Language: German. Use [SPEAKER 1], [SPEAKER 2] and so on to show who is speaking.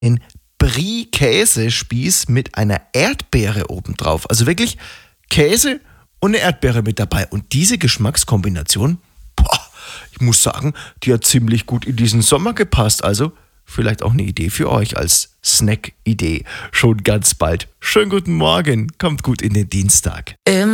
[SPEAKER 1] einen Brie-Käsespieß mit einer Erdbeere obendrauf. Also wirklich Käse und eine Erdbeere mit dabei. Und diese Geschmackskombination, ich muss sagen, die hat ziemlich gut in diesen Sommer gepasst. Also vielleicht auch eine Idee für euch als Snack-Idee. Schon ganz bald. Schönen guten Morgen. Kommt gut in den Dienstag.